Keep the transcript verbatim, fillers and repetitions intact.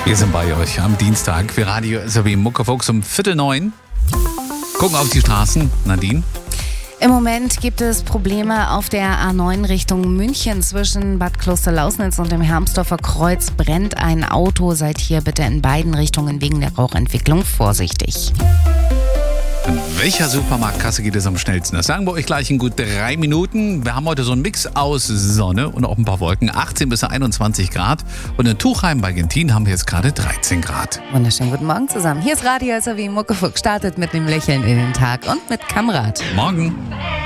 Wir sind bei euch am Dienstag für Radio S R W Muckefuchs um Viertel neun. Gucken auf die Straßen. Nadine? Im Moment gibt es Probleme auf der A neun Richtung München. Zwischen Bad Klosterlausnitz und dem Hermsdorfer Kreuz brennt ein Auto. Seid hier bitte in beiden Richtungen wegen der Rauchentwicklung vorsichtig. In welcher Supermarktkasse geht es am schnellsten? Das sagen wir euch gleich in gut drei Minuten. Wir haben heute so einen Mix aus Sonne und auch ein paar Wolken. achtzehn bis einundzwanzig Grad. Und in Tuchheim bei Gentin haben wir jetzt gerade dreizehn Grad. Wunderschönen guten Morgen zusammen. Hier ist Radio S R W Muckefuchs. Startet mit dem Lächeln in den Tag und mit Kamrat. Morgen.